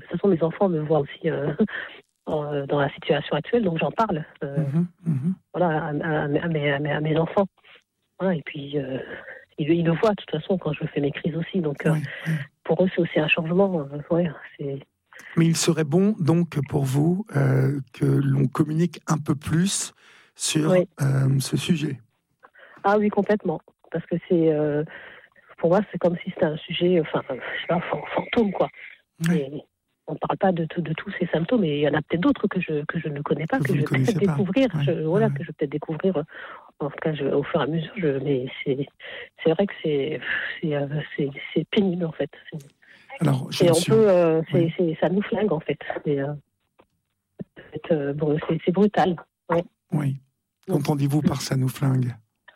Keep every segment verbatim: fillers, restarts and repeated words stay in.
toute façon, mes enfants me voient aussi euh, en, dans la situation actuelle, donc j'en parle. Euh, mmh, mmh. Voilà, à, à, à, mes, à, mes, à mes enfants. Voilà, et puis, euh, ils, ils le voient, de toute façon, quand je fais mes crises aussi. Donc, euh, Oui, oui. pour eux, c'est aussi un changement. Euh, ouais, c'est... Mais il serait bon, donc, pour vous, euh, que l'on communique un peu plus sur Oui. euh, ce sujet. Ah oui, complètement. Parce que c'est, euh, pour moi, c'est comme si c'était un sujet, enfin, je sais pas, fantôme, quoi. Oui. Et on ne parle pas de, de, de tous ces symptômes, et il y en a peut-être d'autres que je, que je ne connais pas, Que que vous je ne vais peut-être connaissez pas. découvrir. Ouais, Je, voilà, ouais. que je vais peut-être découvrir, euh, en tout cas, je, au fur et à mesure. Je, mais c'est, c'est vrai que c'est, c'est, euh, c'est, c'est pénible, en fait. C'est, Alors, je et ne on suis... peut, euh, c'est, Oui. c'est, ça nous flingue, en fait. C'est, euh, c'est, euh, bon, c'est, c'est brutal. Ouais. Oui. Ouais. Qu'entendez-vous par ça nous flingue?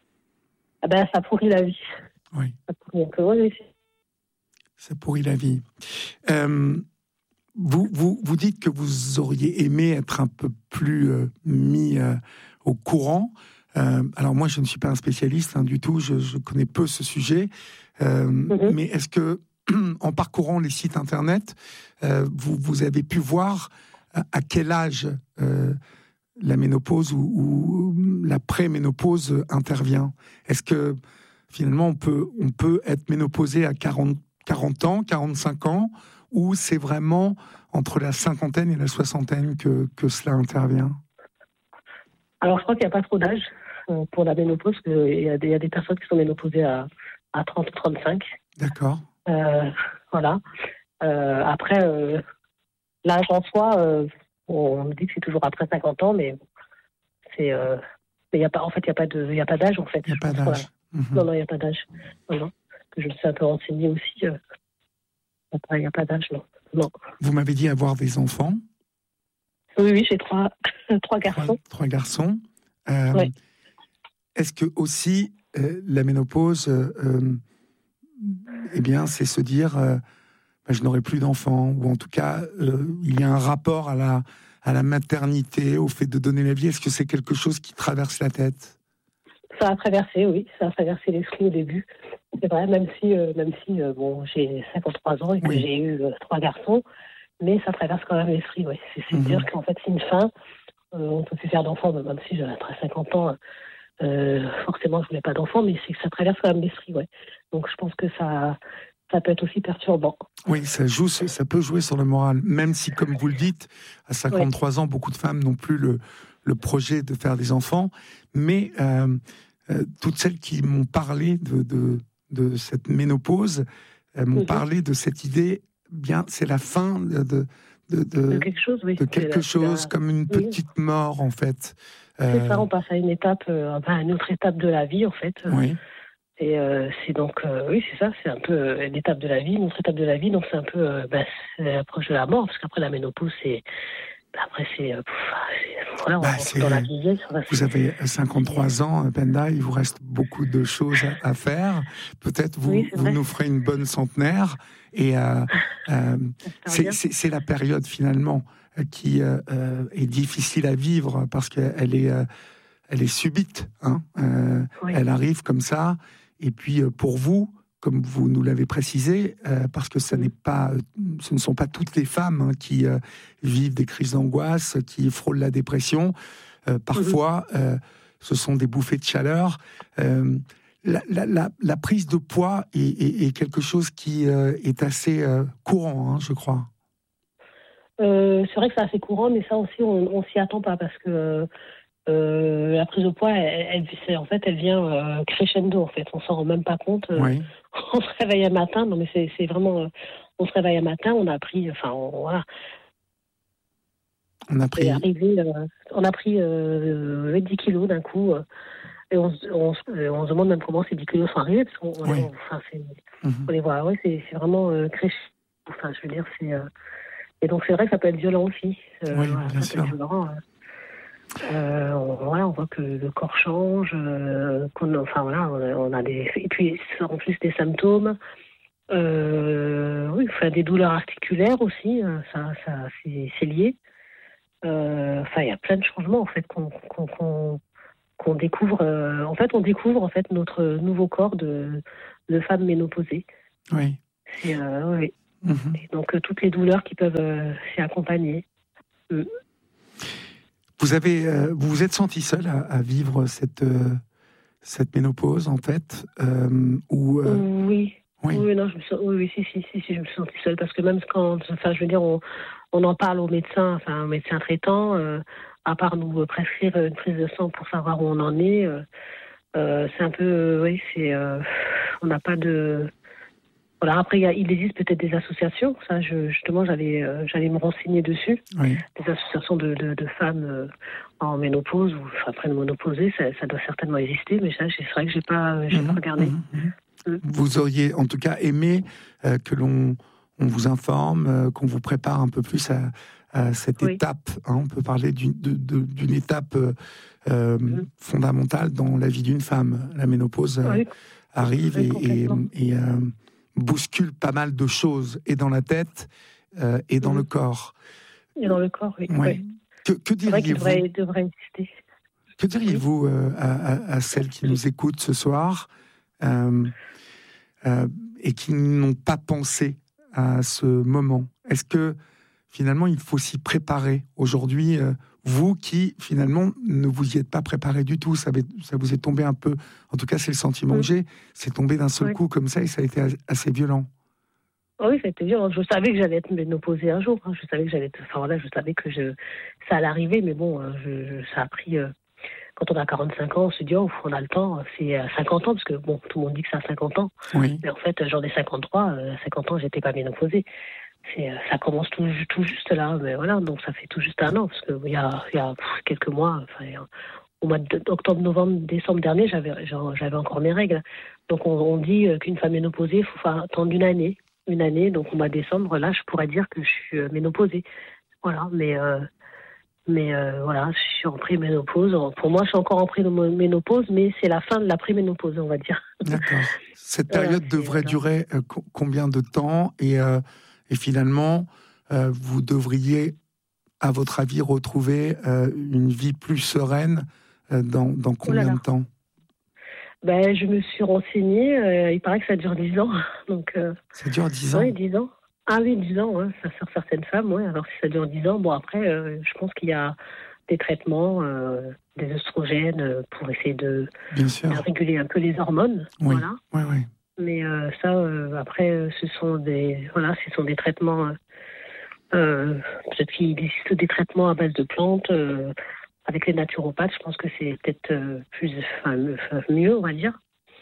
Ah ben, ça pourrit la vie. Oui. Ça pourrit un peu, ouais, oui, c'est... Ça pourrit la vie. Euh, vous, vous, vous dites que vous auriez aimé être un peu plus euh, mis euh, au courant. Euh, alors moi, je ne suis pas un spécialiste hein, du tout, je, je connais peu ce sujet. Euh, Mm-hmm. mais est-ce que, en parcourant les sites internet, euh, vous, vous avez pu voir à, à quel âge euh, la ménopause ou, ou la pré-ménopause intervient? Est-ce que finalement on peut, on peut être ménopausé à quarante, quarante ans, quarante-cinq ans, ou c'est vraiment entre la cinquantaine et la soixantaine que, que cela intervient? Alors, je crois qu'il n'y a pas trop d'âge euh, pour la ménopause. Parce qu'il y a des, il y a des personnes qui sont ménopausées à, à trente, trente-cinq. D'accord. Euh, voilà. Euh, après, euh, l'âge en soi, euh, on me dit que c'est toujours après cinquante ans, mais c'est, euh, mais il y a pas, en fait, il n'y a pas de, il y a pas d'âge, en fait. Il n'y a Je pas pense, voilà. d'âge. Mm-hmm. Non, non, il n'y a pas d'âge. Non, non. Que je me suis un peu renseignée aussi. Euh, après, il n'y a pas d'âge, non. Non. Vous m'avez dit avoir des enfants, Oui, oui, j'ai trois, trois trois, garçons. trois garçons. Euh, Ouais. Est-ce que aussi euh, la ménopause, euh, euh, eh bien, c'est se dire euh, ben, je n'aurai plus d'enfants, ou en tout cas, euh, il y a un rapport à la, à la maternité, au fait de donner la vie. Est-ce que c'est quelque chose qui traverse la tête? Ça a traversé, oui, ça a traversé l'esprit au début. C'est vrai, même si, euh, même si euh, bon, j'ai cinquante-trois ans et que Oui. j'ai eu euh, trois garçons, mais ça traverse quand même l'esprit, oui. C'est, c'est Mm-hmm. dire qu'en fait, c'est une fin. Euh, on peut plus faire d'enfants, même si j'avais après cinquante ans, euh, forcément, je voulais pas d'enfants, mais c'est que ça traverse quand même l'esprit, ouais. Donc, je pense que ça, ça peut être aussi perturbant. Oui, ça joue, ça peut jouer sur le moral, même si, comme vous le dites, à cinquante-trois Ouais. ans, beaucoup de femmes n'ont plus le, le projet de faire des enfants, mais euh, euh, toutes celles qui m'ont parlé de, de, de cette ménopause euh, m'ont Mm-hmm. parlé de cette idée, bien, c'est la fin de, de, de, De quelque chose, oui. de quelque c'est chose, la... comme une Oui. petite mort, en fait. C'est Euh, ça, on passe à une étape, euh, enfin, à une autre étape de la vie, en fait. oui. Et euh, c'est donc, euh, oui, c'est ça, c'est un peu euh, une étape de la vie, une autre étape de la vie, donc c'est un peu, euh, bah, c'est l'approche de la mort, parce qu'après la ménopause, c'est, bah, après c'est, euh, pff, c'est, voilà, on Bah, rentre c'est, dans la vieillesse. Enfin, vous c'est, avez cinquante-trois ans, Penda, il vous reste beaucoup de choses à, à faire. Peut-être oui, vous, c'est vous vrai. nous ferez une bonne centenaire. Et euh, euh, c'est, c'est, c'est la période finalement qui euh, est difficile à vivre parce qu'elle est, euh, elle est subite. Hein, euh, Oui. Elle arrive comme ça. Et puis pour vous, comme vous nous l'avez précisé, euh, parce que ça Mm. n'est pas, ce ne sont pas toutes les femmes hein, qui euh, vivent des crises d'angoisse, qui frôlent la dépression. Euh, parfois, mm-hmm. euh, ce sont des bouffées de chaleur. Euh, la, la, la, la prise de poids est, est, est quelque chose qui euh, est assez euh, courant, hein, je crois. Euh, c'est vrai que c'est assez courant, mais ça aussi, on, on s'y attend pas parce que euh, la prise de poids, elle, elle, c'est, en fait, elle vient euh, crescendo. En fait, on s'en rend même pas compte. Euh, oui. On se réveille un matin. Non, mais c'est, c'est vraiment. Euh, on se réveille un matin. On a pris. Enfin, on, voilà. On a pris. Arrivé, euh, on a pris euh, dix kilos d'un coup. Euh, et on, on, on se demande même comment ces dix kilos sont arrivés parce qu'on on, oui. on, enfin, c'est, mm-hmm. on les voit. Ouais, c'est, c'est vraiment euh, crescendo. Enfin, je veux dire, c'est. Euh, et donc c'est vrai que ça peut être violent aussi. Euh, oui, voilà, bien ça sûr. peut être violent. Euh, Euh, on, voilà, on voit que le corps change, euh, qu'on, enfin voilà, on a, on a des, et puis en plus des symptômes, euh, oui, enfin des douleurs articulaires aussi, ça, ça, c'est, c'est lié. Euh, enfin, il y a plein de changements en fait qu'on, qu'on, qu'on, qu'on découvre. Euh, en fait, on découvre en fait notre nouveau corps de, de femme ménopausée. Oui. C'est, euh, oui. Mmh. Et donc euh, toutes les douleurs qui peuvent euh, s'y accompagner. Mmh. Vous avez, euh, vous vous êtes senti seule à, à vivre cette euh, cette ménopause en fait, euh, ou euh... oui. oui, oui, non, je me sens, oui, oui, si, si, si, si, je me suis sentie seule parce que même quand, enfin, je veux dire, on, on en parle aux médecins, enfin, aux médecins traitants, euh, à part nous prescrire une prise de sang pour savoir où on en est, euh, euh, c'est un peu, euh, oui, c'est, euh, on n'a pas de. Voilà, après, il, y a, il existe peut-être des associations, ça, je, justement, j'allais, euh, j'allais me renseigner dessus. Oui. Des associations de, de, de femmes euh, en ménopause ou enfin, préménopausées, ça, ça doit certainement exister, mais ça, c'est vrai que j'ai pas, j'ai Mmh, pas regardé. mmh, mmh. Mmh. Vous auriez, en tout cas, aimé euh, que l'on on vous informe, euh, qu'on vous prépare un peu plus à, à cette Oui. étape. Hein, on peut parler d'une, de, de, d'une étape euh, euh, mmh. fondamentale dans la vie d'une femme. La ménopause euh, oui. arrive oui, et, et, et euh, bouscule pas mal de choses, et dans la tête, euh, et dans mmh. le corps. Et dans le corps, oui. Ouais. oui. Que, que diriez-vous devrait, devrait exister. Que diriez-vous oui. euh, à, à, à celles qui nous écoutent ce soir euh, euh, et qui n'ont pas pensé à ce moment? Est-ce que finalement il faut s'y préparer aujourd'hui, euh, vous qui finalement ne vous y êtes pas préparé du tout, ça, ça vous est tombé un peu, en tout cas c'est le sentiment oui. que j'ai, c'est tombé d'un seul oui. coup comme ça et ça a été assez violent. Oui, ça a été violent. Je savais que j'allais être ménopausée un jour. Hein. Je savais que j'allais être, enfin voilà, je savais que je, ça allait arriver, mais bon, je, je, ça a pris. Euh, quand on a quarante-cinq ans, on se dit oh, on a le temps. C'est à cinquante ans parce que bon, tout le monde dit que c'est à cinquante ans. Oui. Mais en fait, j'en ai cinquantre-trois. À cinquante ans, j'étais pas ménopausée. C'est, ça commence tout, tout juste là, mais voilà. Donc ça fait tout juste un an parce que il y a, il y a quelques mois, enfin. Au mois d'octobre, novembre, décembre dernier, j'avais, j'avais encore mes règles. Donc on, on dit qu'une femme ménopausée, il faut attendre une année. Une année, donc au mois de décembre, là, je pourrais dire que je suis ménopausée. Voilà, mais, euh, mais euh, voilà, je suis en préménopause. Pour moi, je suis encore en préménopause, mais c'est la fin de la préménopause, on va dire. D'accord. Cette période voilà, devrait voilà. durer euh, combien de temps et, euh, et finalement, euh, vous devriez, à votre avis, retrouver euh, une vie plus sereine euh, dans, dans combien oh là là. de temps? Ben, je me suis renseignée, euh, il paraît que ça dure dix ans. Donc, euh, ça dure dix ans? Oui, dix ans. Ah oui, dix ans, ouais, ça sur certaines femmes, oui. Alors si ça dure dix ans, bon après, euh, je pense qu'il y a des traitements, euh, des oestrogènes pour essayer de, de réguler un peu les hormones. Oui, voilà. oui, oui. Mais euh, ça, euh, après, ce sont des, voilà, ce sont des traitements, euh, euh, peut-être qu'il existe des traitements à base de plantes, euh, avec les naturopathes, je pense que c'est peut-être euh, plus, enfin, mieux, on va dire.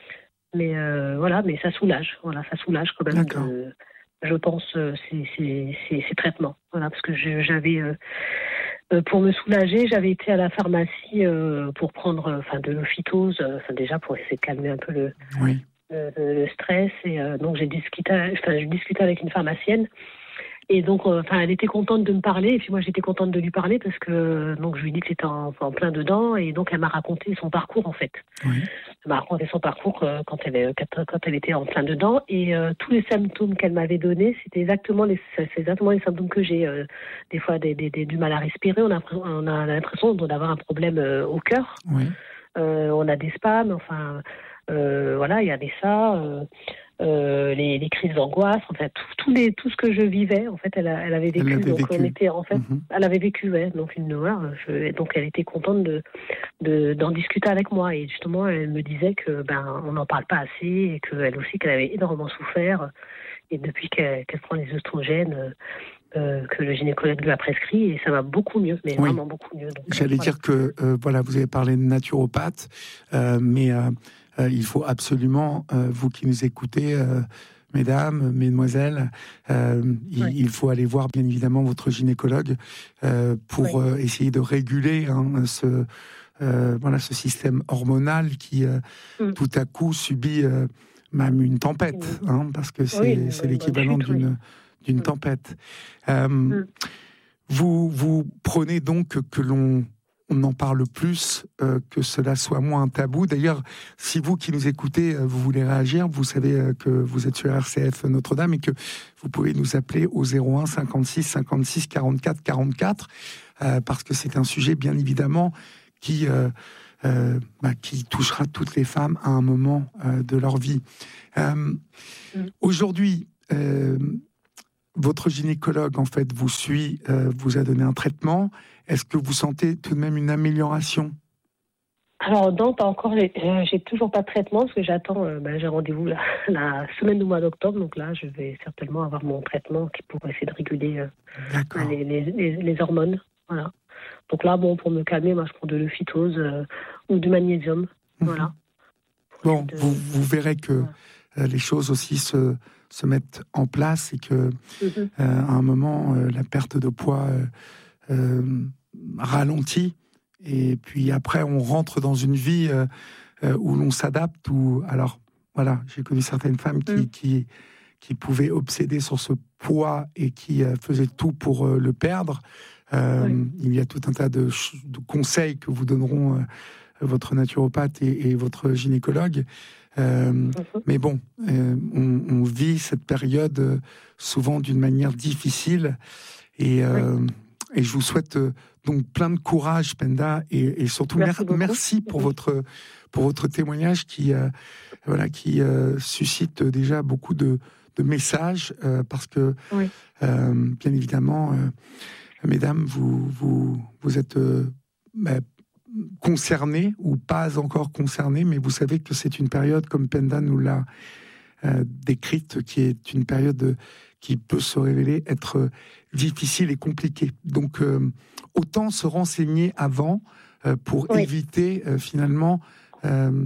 Mais euh, voilà, mais ça soulage. Voilà, ça soulage quand même. De, je pense euh, ces, ces, ces, ces traitements. Voilà, parce que je, j'avais, euh, euh, pour me soulager, j'avais été à la pharmacie euh, pour prendre, enfin, de l'ophytose, enfin déjà pour essayer de calmer un peu le, oui. le, le stress. Et euh, donc j'ai discuté, enfin, je discutais avec une pharmacienne. Et donc, enfin, euh, elle était contente de me parler, et puis moi j'étais contente de lui parler parce que donc je lui ai dit que c'était en, en plein dedans, et donc elle m'a raconté son parcours en fait. Oui. Elle m'a raconté son parcours euh, quand elle quand, quand elle était en plein dedans, et euh, tous les symptômes qu'elle m'avait donnés, c'était exactement les c'est exactement les symptômes que j'ai. Euh, des fois, des, des, des, du mal à respirer, on a on a l'impression d'avoir un problème euh, au cœur. Oui. Euh, on a des spasmes, enfin euh, voilà, il y avait ça. Euh, Euh, les, les crises d'angoisse, en fait, tout, tout, les, tout ce que je vivais, en fait, elle, a, elle avait vécu. Elle avait donc, vécu. on était, en fait, mm-hmm. elle avait vécu, ouais, donc une noire. Je, donc, elle était contente de, de, d'en discuter avec moi. Et justement, elle me disait que, ben, on n'en parle pas assez et qu'elle aussi, qu'elle avait énormément souffert. Et depuis qu'elle, qu'elle prend les oestrogènes, euh, que le gynécologue lui a prescrit, et ça va beaucoup mieux, mais oui. vraiment beaucoup mieux. Donc, J'allais voilà. dire que, euh, voilà, vous avez parlé de naturopathe, euh, mais euh, euh, il faut absolument, euh, vous qui nous écoutez, euh, mesdames, mesdemoiselles, euh, il, oui. il faut aller voir bien évidemment votre gynécologue euh, pour oui. euh, essayer de réguler hein, ce, euh, voilà, ce système hormonal qui euh, mm. tout à coup subit euh, même une tempête, mm. hein, parce que c'est, oui, c'est l'équivalent chute, d'une, oui. d'une mm. tempête. Euh, mm. vous, vous prenez donc que l'on on en parle plus, euh, que cela soit moins un tabou. D'ailleurs, si vous qui nous écoutez, euh, vous voulez réagir, vous savez euh, que vous êtes sur R C F Notre-Dame et que vous pouvez nous appeler au zéro un cinquante-six cinquante-six quarante-quatre quarante-quatre, euh, parce que c'est un sujet, bien évidemment, qui, euh, euh, bah, qui touchera toutes les femmes à un moment euh, de leur vie. Euh, mmh. Aujourd'hui, euh, votre gynécologue, en fait, vous suit, euh, vous a donné un traitement. Est-ce que vous sentez tout de même une amélioration ? Alors, non, pas encore. Les... Euh, j'ai toujours pas de traitement parce que j'attends. Euh, ben, j'ai rendez-vous la, la semaine du mois d'octobre. Donc là, je vais certainement avoir mon traitement qui pourrait essayer de réguler euh, les, les, les, les hormones. Voilà. Donc là, bon, pour me calmer, moi, je prends de l'euphytose euh, ou du magnésium. Mmh. Voilà. Bon, de... vous, vous verrez que voilà. euh, les choses aussi se, se mettent en place et que mmh. euh, à un moment, euh, la perte de poids euh, euh, ralentit. Et puis après, on rentre dans une vie euh, euh, où l'on s'adapte. Où, alors, voilà, j'ai connu certaines femmes qui, mmh. qui, qui pouvaient obséder sur ce poids et qui euh, faisaient tout pour euh, le perdre. Euh, oui. Il y a tout un tas de, de conseils que vous donneront euh, votre naturopathe et, et votre gynécologue. Euh, mmh. Mais bon, euh, on, on vit cette période euh, souvent d'une manière difficile. Et... Euh, oui. Et je vous souhaite euh, donc plein de courage, Penda, et, et surtout merci, mer- merci pour votre pour votre témoignage qui euh, voilà qui euh, suscite déjà beaucoup de, de messages euh, parce que oui. euh, bien évidemment, euh, mesdames, vous vous vous êtes euh, bah, concernées ou pas encore concernées, mais vous savez que c'est une période comme Penda nous l'a euh, décrite, qui est une période de, qui peut se révéler être difficile et compliquée. Donc, euh, autant se renseigner avant euh, pour oui. éviter euh, finalement euh,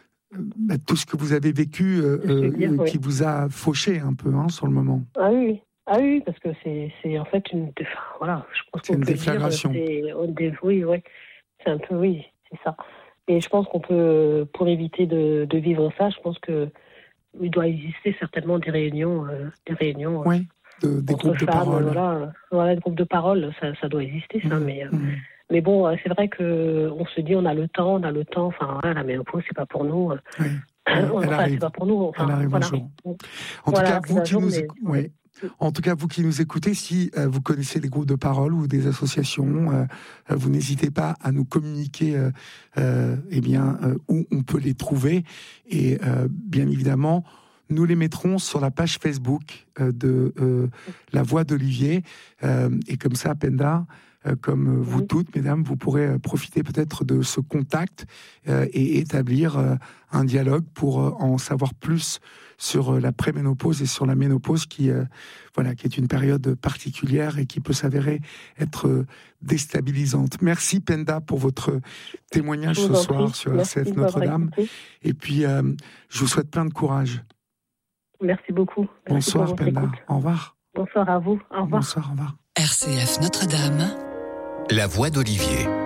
bah, tout ce que vous avez vécu, euh, dire, euh, oui. qui vous a fauché un peu hein, sur le moment. Ah oui, ah oui, parce que c'est, c'est en fait une, enfin, voilà, je pense c'est qu'on une peut déflagration. Dire, c'est, oui, oui, c'est un peu oui, c'est ça. Et je pense qu'on peut, pour éviter de, de vivre ça, je pense que il doit exister certainement des réunions, euh, des réunions. Oui, de, des groupes femmes, de parole. Voilà, voilà, des groupes de parole, ça, ça doit exister, ça. Mmh. Mais, euh, mmh. mais bon, c'est vrai que on se dit, on a le temps, on a le temps. Enfin, voilà, la ménopause, c'est pas pour nous. Oui. Oui, enfin, arrive. c'est pas pour nous. Enfin, elle arrive voilà. un jour. En voilà, tout cas, vous qui jour, nous, mais... oui. En tout cas, vous qui nous écoutez, si euh, vous connaissez des groupes de parole ou des associations, euh, vous n'hésitez pas à nous communiquer euh, euh, eh bien, euh, où on peut les trouver. Et euh, bien évidemment, nous les mettrons sur la page Facebook euh, de euh, La Voix d'Olivier. Euh, et comme ça, Penda, euh, comme vous oui. toutes, mesdames, vous pourrez profiter peut-être de ce contact euh, et établir euh, un dialogue pour euh, en savoir plus sur euh, la préménopause et sur la ménopause qui, euh, voilà, qui est une période particulière et qui peut s'avérer être euh, déstabilisante. Merci Penda pour votre témoignage ce soir prie. sur Merci R C F Notre-Dame. Et puis, euh, je vous souhaite plein de courage. Merci beaucoup. Merci Bonsoir Penda. Écoute. Au revoir. Bonsoir à vous. Au revoir. Bonsoir, au revoir. R C F Notre-Dame. La Voix d'Olivier.